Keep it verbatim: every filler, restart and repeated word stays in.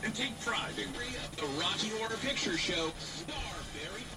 and take pride in the Rocky Horror Picture Show, star Barry